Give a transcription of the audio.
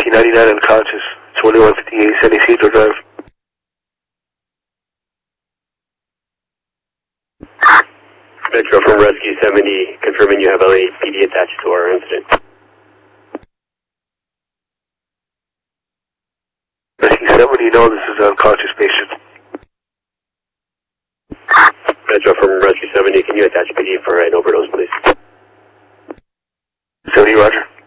1999 unconscious, 2158 San Isidro Drive. Metro from Rescue 70, confirming you have LAPD attached to our incident. Rescue 70, you know this is an unconscious patient. Metro from Rescue 70, can you attach PD for an overdose, please? 70, roger.